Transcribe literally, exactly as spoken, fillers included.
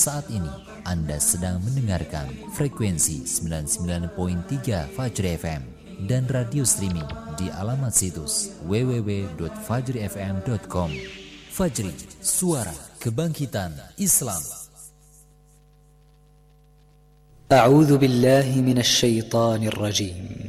Saat ini Anda sedang mendengarkan frekuensi sembilan puluh sembilan koma tiga Fajri F M dan radio streaming di alamat situs w w w titik fajri f m titik com. Fajri, suara kebangkitan Islam. A'udzu billahi minasy syaithanir rajim.